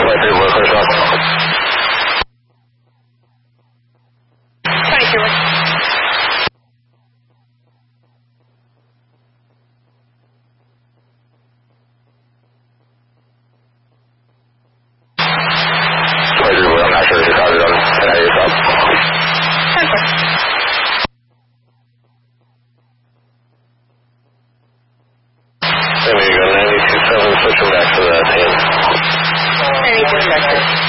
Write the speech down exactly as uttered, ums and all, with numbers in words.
Flight three one, first off. twenty-two. Flight three one, I'm not sure if you're copied on ten eighty south. ten four. Then we go ninety-two seven, switching back to the ten. ninety-two,